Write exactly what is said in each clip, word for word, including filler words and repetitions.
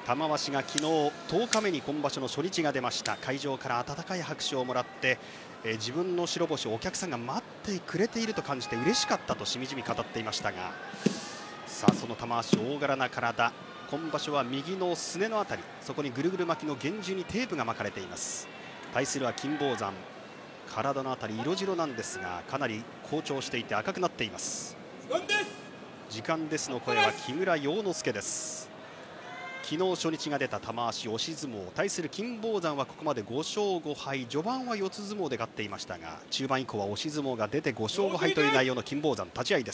玉鷲が昨日とおかめに今場所の初日が出ました。会場から温かい拍手をもらって、えー、自分の白星をお客さんが待ってくれていると感じて嬉しかったとしみじみ語っていましたが、さあその玉鷲大柄な体、今場所は右のすねのあたり、そこにぐるぐる巻きの厳重にテープが巻かれています。対するは金峰山、体のあたり色白なんですがかなり好調していて赤くなっています。時間ですの声は木村要之助です。昨日初日が出た玉鷲押し相撲、対する金峰山はここまでごしょうごはい、序盤は四つ相撲で勝っていましたが中盤以降は押し相撲が出てごしょうごはいという内容の金峰山、立ち合いです。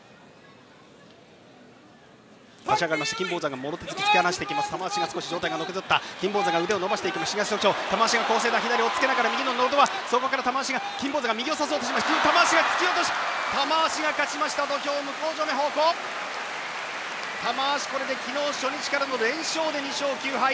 立ち上がりました金峰山がもろ手突き突き放していきます。玉鷲が少し状態がのけぞった。金峰山が腕を伸ばしていきます。東特徴、玉鷲が構成だ、左をつけながら右ののど輪、そこから玉鷲が金峰山が右を刺そうとします。玉鷲が突き落とし、玉鷲が勝ちました。土俵向こう正面方向、玉鷲これで昨日初日からの連勝でにしょうきゅうはい。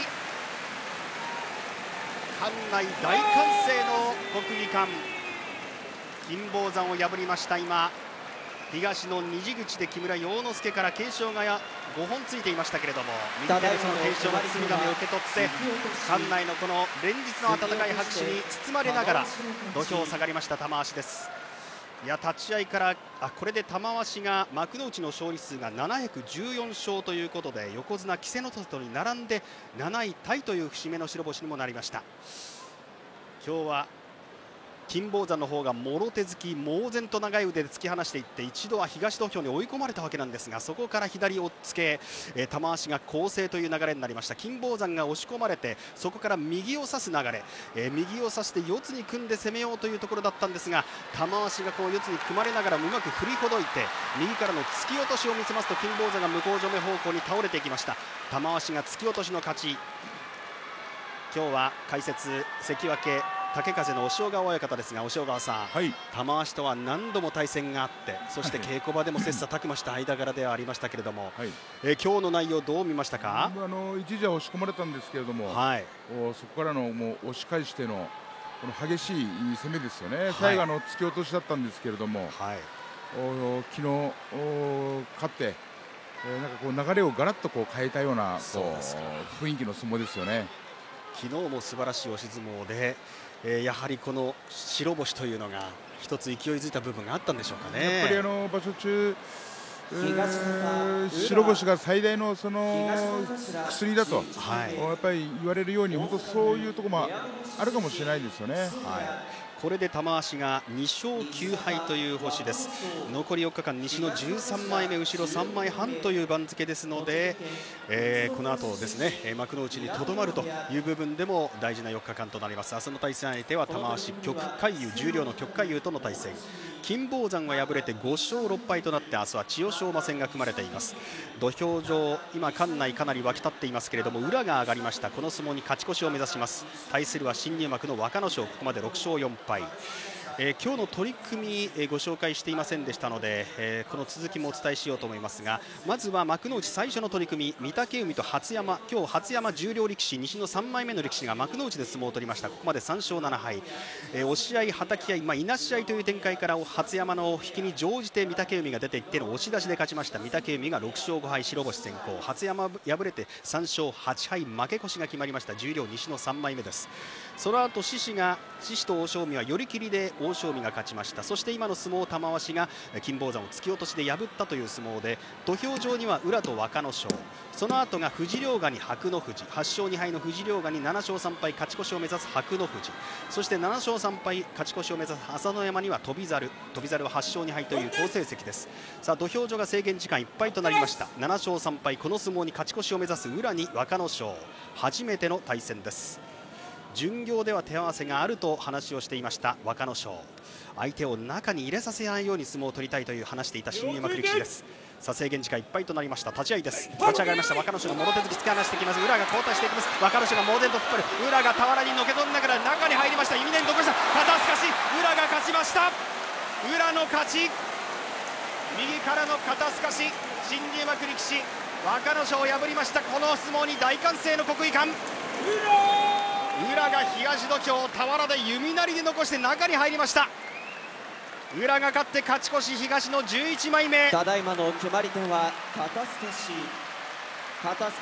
館内大歓声の国技館、金峰山を破りました。今東の虹口で木村要之助から警鐘がごほんついていましたけれども、右手でその警鐘の包み紙を受け取って館内のこの連日の温かい拍手に包まれながら土俵を下がりました玉鷲です。いや立ち合いからあこれで玉鷲が幕内の勝利数がななひゃくじゅうよんしょうということで横綱稀勢の里に並んでなないタイという節目の白星にもなりました。今日は金峰山の方がもろ手突き猛然と長い腕で突き放していって一度は東土俵に追い込まれたわけなんですが、そこから左をつけ、えー、玉鷲が攻勢という流れになりました。金峰山が押し込まれてそこから右を差す流れ、えー、右を差して四つに組んで攻めようというところだったんですが、玉鷲がこう四つに組まれながらうまく振りほどいて右からの突き落としを見せますと金峰山が向こう正面方向に倒れていきました。玉鷲が突き落としの勝ち。今日は解説関脇竹風の押尾川親方ですが、押尾川さん、はい、玉鷲とは何度も対戦があって、そして稽古場でも切磋琢磨した間柄ではありましたけれども、はい、え今日の内容どう見ましたか？ あの一時は押し込まれたんですけれども、はい、そこからのもう押し返してのこの激しい攻めですよね、はい、最後の突き落としだったんですけれども、はい、お昨日勝って、えー、なんかこう流れをガラッとこう変えたようなこう雰囲気の相撲ですよね。 昨日も素晴らしい押し相撲で、えー、やはりこの白星というのが一つ勢いづいた部分があったんでしょうかね。 やっぱりあの場所中、えー、白星が最大のその薬だと、はい、やっぱり言われるように本当そういうところもあるかもしれないですよね。はい、 これで玉鷲がにしょうきゅうはいという星です。残りよっかかん西のじゅうさんまいめ、後ろさんまいはんという番付ですので、えー、この後ですね幕内にとどまるという部分でも大事なよっかかんとなります。明日の対戦相手は玉鷲、旭海優、十両の旭海優との対戦。金峰山は敗れてごしょうろっぱいとなって明日は千代翔馬戦が組まれています。土俵上今館内かなり沸き立っていますけれども、宇良が上がりました。この相撲に勝ち越しを目指します。対するは新入幕の若之将、ここまでろくしょうよんぱい。えー、今日の取り組み、えー、ご紹介していませんでしたので、えー、この続きもお伝えしようと思いますが、まずは幕内最初の取り組み、御嶽海と初山、今日初山十両力士、西のさんまいめの力士が幕内で相撲を取りました。ここまでさんしょうななはい、えー、押し合い、はたき合い、まあ、いなし合いという展開から初山の引きに乗じて御嶽海が出ていっての押し出しで勝ちました。御嶽海がろくしょうごはい、白星先行。初山敗れてさんしょうはちはい、負け越しが決まりました。十両西のさんまいめです。その後獅司が獅司と欧勝海は寄り切りで欧勝海が勝ちました。そして今の相撲、玉鷲が金峰山を突き落としで破ったという相撲で、土俵上には宇良と若之将、その後が富士陵河に白の富士、はちしょうにはいの富士陵河にななしょうさんぱい勝ち越しを目指す白の富士、そしてななしょうさんぱい勝ち越しを目指す朝乃山には翔猿、翔猿ははちしょうにはいという好成績です。さあ土俵上が制限時間いっぱいとなりました。ななしょうさんぱい、この相撲に勝ち越しを目指す宇良に若之将、初めての対戦です。巡業では手合わせがあると話をしていました若之将、相手を中に入れさせないように相撲を取りたいという話していた新入幕力士です。さあ制限時間いっぱいとなりました。立ち合いです。立ち上がりました若之将のもろ手突き突き放していきます。宇良が交代していきます。若之将が猛然と突っ張る。宇良が俵にのけ取りながら中に入りました。弓で残した肩すかし、宇良が勝ちました。宇良の勝ち、右からの肩すかし、新入幕力士若之将を破りました。この相撲に大歓声の国技館。宇良が東土俵俵で弓なりで残して中に入りました。宇良が勝って勝ち越し、東のじゅういちまいめ。 ただいまの決まり手は肩すかし。肩